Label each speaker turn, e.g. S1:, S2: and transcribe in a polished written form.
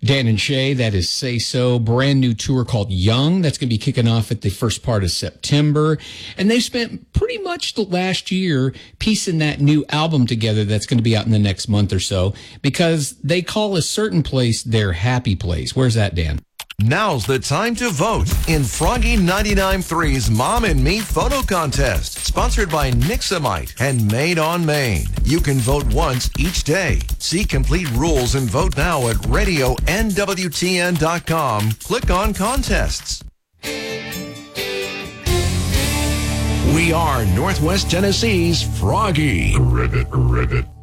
S1: Dan and Shay, that is Say So. Brand new tour called Young. That's going to be kicking off at the first part of September. And they spent pretty much the last year piecing that new album together that's going to be out in the next month or so, because they call a certain place their happy place. Where's that, Dan?
S2: Now's the time to vote in Froggy 99.3's Mom and Me photo contest, sponsored by Nixamite and Made on Maine. You can vote once each day. See complete rules and vote now at radionwtn.com. Click on contests. We are Northwest Tennessee's Froggy.
S3: Ribbit.